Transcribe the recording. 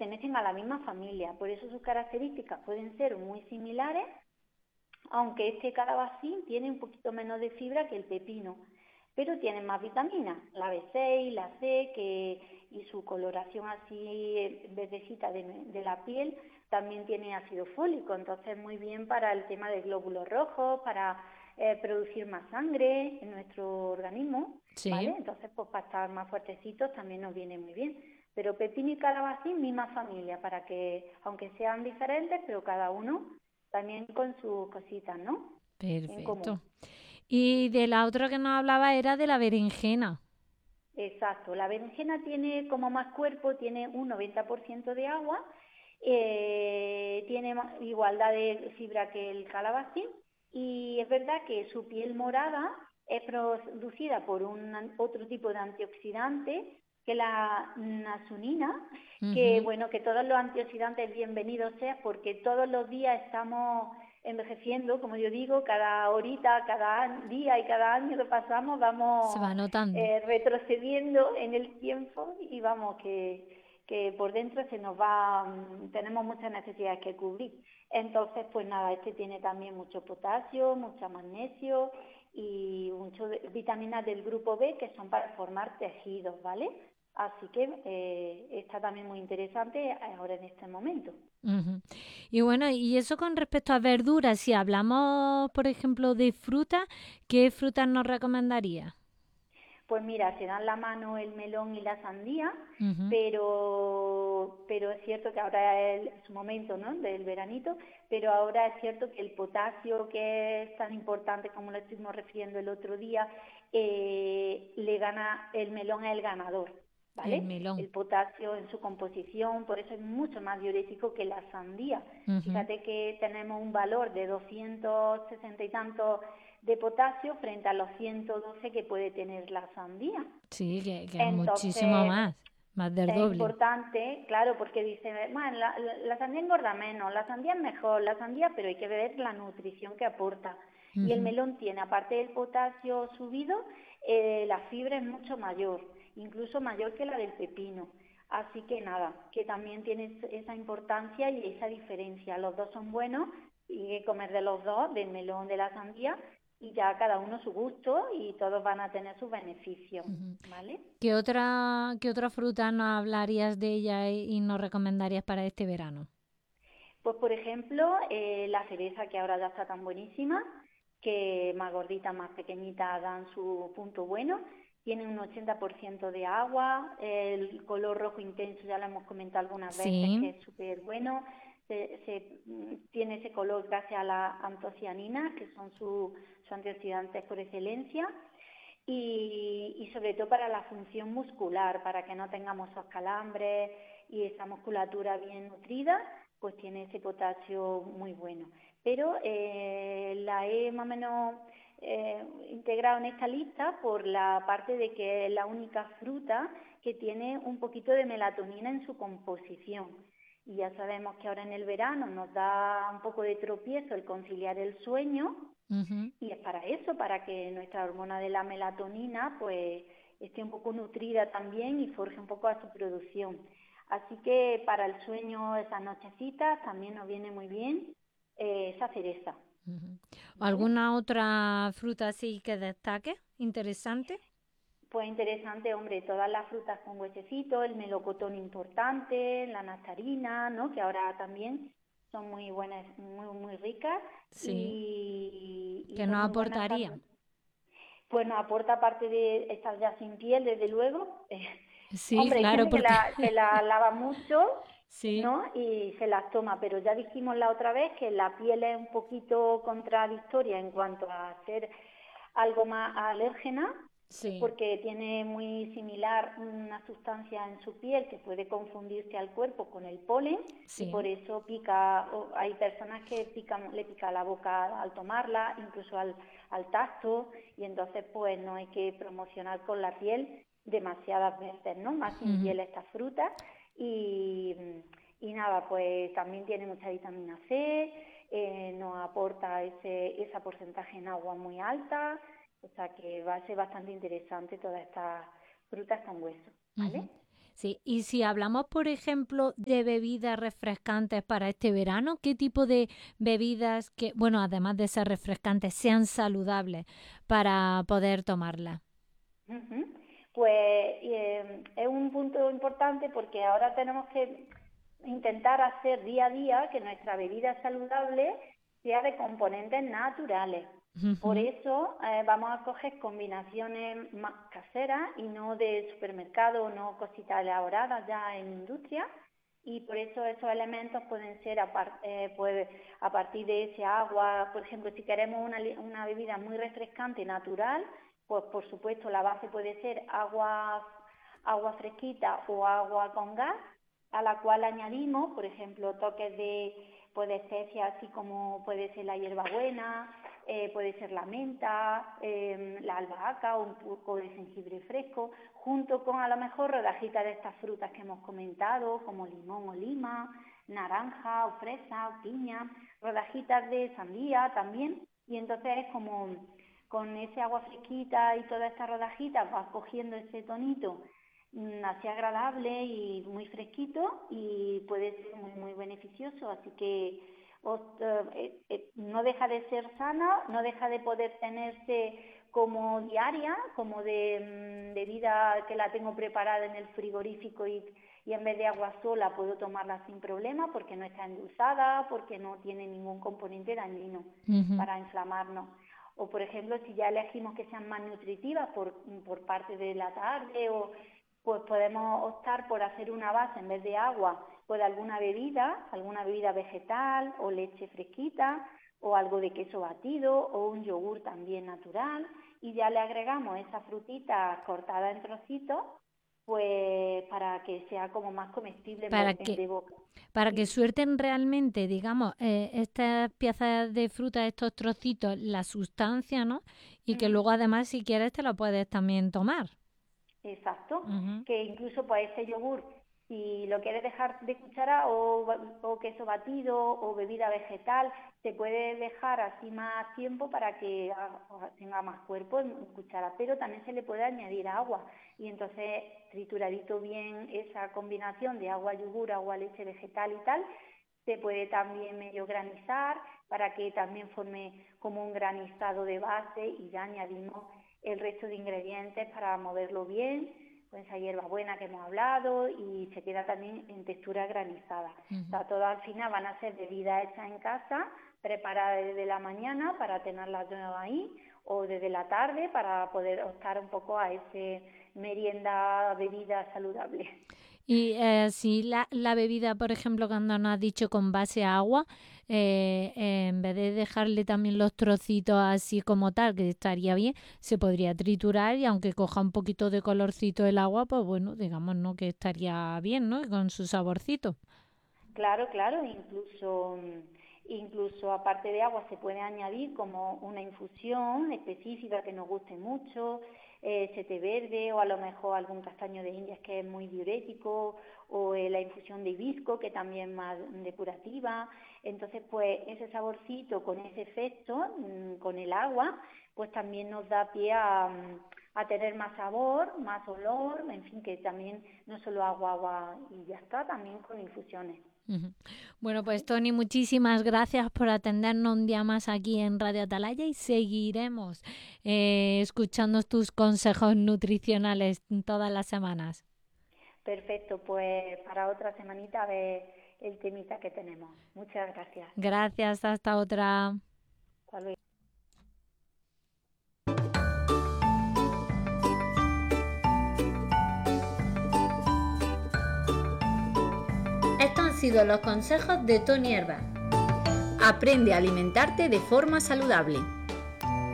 pertenecen a la misma familia, por eso sus características pueden ser muy similares, aunque este calabacín tiene un poquito menos de fibra que el pepino, pero tiene más vitaminas, la B6, la C, y su coloración así verdecita de la piel también tiene ácido fólico, entonces muy bien para el tema de glóbulos rojos, para producir más sangre en nuestro organismo, ¿vale? Sí. Entonces, pues para estar más fuertecitos también nos viene muy bien. Pero pepino y calabacín, misma familia, para que, aunque sean diferentes, pero cada uno también con sus cositas, ¿no? En común. Perfecto. Y de la otra que nos hablaba era de la berenjena. Exacto. La berenjena tiene como más cuerpo, tiene un 90% de agua, tiene igualdad de fibra que el calabacín y es verdad que su piel morada es producida por otro tipo de antioxidante que la nasunina, que Ujú. bueno, que todos los antioxidantes bienvenidos sean porque todos los días estamos envejeciendo, como yo digo, cada horita, cada día y cada año que pasamos Se va vamos notando. retrocediendo en el tiempo y vamos que por dentro se nos va, tenemos muchas necesidades que cubrir. Entonces, pues nada, este tiene también mucho potasio, mucho magnesio y muchas vitaminas del grupo B que son para formar tejidos, ¿vale? Así que está también muy interesante ahora en este momento. Ujú. Y bueno, y eso con respecto a verduras, si hablamos, por ejemplo, de fruta, ¿qué frutas nos recomendaría? Pues mira, se dan la mano el melón y la sandía, Ujú. pero es cierto que ahora es su momento, ¿no? Del veranito, pero ahora es cierto que el potasio, que es tan importante como lo estuvimos refiriendo el otro día, le gana, el melón es el ganador, El ¿vale? melón. El potasio en su composición, por eso es mucho más diurético que la sandía. Ujú. Fíjate que tenemos un valor de 260 y tantos de potasio frente a los 112 que puede tener la sandía. Sí, que es muchísimo Entonces, más del es doble. importante, claro, porque dice, bueno, la sandía engorda menos, la sandía es mejor, la sandía, pero hay que ver la nutrición que aporta. Y el Ujú. melón tiene, aparte del potasio subido, la fibra es mucho mayor, incluso mayor que la del pepino. Así que nada, que también tiene esa importancia y esa diferencia. Los dos son buenos y hay que comer de los dos, del melón, de la sandía, y ya cada uno su gusto y todos van a tener sus beneficios, Ujú. ¿vale? Qué otra fruta nos hablarías de ella y nos recomendarías para este verano? Pues por ejemplo, la cereza que ahora ya está tan buenísima, que más gordita, más pequeñita dan su punto bueno, tiene un 80% de agua, el color rojo intenso ya lo hemos comentado algunas veces que Sí. es súper bueno, tiene ese color gracias a las antocianinas, que son sus antioxidantes por excelencia, y sobre todo para la función muscular, para que no tengamos esos calambres y esa musculatura bien nutrida, pues tiene ese potasio muy bueno. Pero la he más o menos integrado en esta lista por la parte de que es la única fruta que tiene un poquito de melatonina en su composición. Y ya sabemos que ahora en el verano nos da un poco de tropiezo el conciliar el sueño, Ujú. y es para eso, para que nuestra hormona de la melatonina pues esté un poco nutrida también y forje un poco a su producción. Así que para el sueño, esas nochecitas, también nos viene muy bien esa cereza, Ujú. ¿vale? ¿Alguna otra fruta así que destaque? Interesante. Pues interesante, hombre, todas las frutas con huesecito, el melocotón importante, la nectarina, ¿no? Que ahora también son muy buenas, muy ricas Sí. y ¿Qué son nos muy buenas aportaría? también. Pues nos aporta parte de estar ya sin piel, desde luego. Sí, Hombre, hay claro, gente porque que la lava mucho, sí. ¿no? Y se las toma, pero ya dijimos la otra vez que la piel es un poquito contradictoria en cuanto a ser algo más alérgena, Sí. porque tiene muy similar una sustancia en su piel que puede confundirse al cuerpo con el polen y por Sí. eso pica, hay personas que le pica la boca al tomarla, incluso al tacto, y entonces pues no hay que promocionar con la piel demasiadas veces, ¿no? Más sin Ujú. piel esta fruta y, y nada, pues también tiene mucha vitamina C, nos aporta ese porcentaje en agua muy alta, o sea que va a ser bastante interesante todas estas frutas con hueso, ¿vale? Ujú. Sí, y si hablamos, por ejemplo, de bebidas refrescantes para este verano, ¿qué tipo de bebidas que, bueno, además de ser refrescantes, sean saludables para poder tomarlas? Ujú. Pues es un punto importante porque ahora tenemos que intentar hacer día a día que nuestra bebida saludable sea de componentes naturales. Por Ujú. eso vamos a coger combinaciones más caseras y no de supermercado, no cositas elaboradas ya en industria. Y por eso esos elementos pueden ser pues, a partir de ese agua. Por ejemplo, si queremos una bebida muy refrescante y natural, pues por supuesto la base puede ser agua fresquita o agua con gas, a la cual añadimos, por ejemplo, toques de especias, así como puede ser la hierbabuena, puede ser la menta, la albahaca o un poco de jengibre fresco, junto con a lo mejor rodajitas de estas frutas que hemos comentado, como limón o lima, naranja o fresa o piña, rodajitas de sandía también, y entonces es como con ese agua fresquita y todas estas rodajitas vas cogiendo ese tonito así agradable y muy fresquito y puede ser muy beneficioso, así que no deja de ser sana, no deja de poder tenerse como diaria, como de bebida que la tengo preparada en el frigorífico y en vez de agua sola puedo tomarla sin problema porque no está endulzada, porque no tiene ningún componente dañino Ujú. para inflamarnos. O por ejemplo, si ya elegimos que sean más nutritivas por parte de la tarde pues podemos optar por hacer una base en vez de agua, pues alguna bebida vegetal o leche fresquita o algo de queso batido o un yogur también natural y ya le agregamos esa frutita cortada en trocitos, pues para que sea como más comestible Para que de boca. para que Sí. suelten realmente, digamos, estas piezas de fruta, estos trocitos, la sustancia, ¿no? Y que Ujú. luego además, si quieres, te lo puedes también tomar. Exacto, Ujú. que incluso pues ese yogur, si lo quieres dejar de cuchara o queso batido o bebida vegetal, se puede dejar así más tiempo para que tenga más cuerpo en cuchara, pero también se le puede añadir agua y entonces trituradito bien esa combinación de agua, yogur, agua, leche vegetal y tal, se puede también medio granizar para que también forme como un granizado de base y ya añadimos el resto de ingredientes para moverlo bien, con esa hierbabuena que hemos hablado y se queda también en textura granizada. O Ujú. sea, todas al final van a ser bebidas hechas en casa, preparadas desde la mañana para tenerlas yo ahí o desde la tarde para poder optar un poco a ese merienda, bebida saludable. Y si la bebida, por ejemplo, cuando nos has dicho con base a agua, en vez de dejarle también los trocitos así como tal, que estaría bien, se podría triturar y aunque coja un poquito de colorcito el agua, pues bueno, digamos, ¿no? Que estaría bien, ¿no? Con su saborcito. Claro, claro, incluso aparte de agua se puede añadir como una infusión específica que nos guste mucho, té verde o a lo mejor algún castaño de Indias que es muy diurético o la infusión de hibisco que también es más depurativa. Entonces, pues ese saborcito con ese efecto, con el agua, pues también nos da pie a tener más sabor, más olor, en fin, que también no solo agua y ya está, también con infusiones. Ujú. Bueno, pues ¿Vale? Tony, muchísimas gracias por atendernos un día más aquí en Radio Atalaya y seguiremos escuchando tus consejos nutricionales todas las semanas. Perfecto, pues para otra semanita a ver el temita que tenemos. Muchas gracias. Gracias, hasta otra. Hasta luego. Estos han sido los consejos de Tony Herba. Aprende a alimentarte de forma saludable.